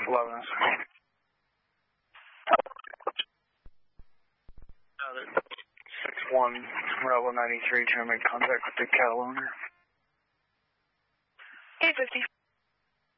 11. 61 Bravo 93 trying to make contact with the cattle owner. 850.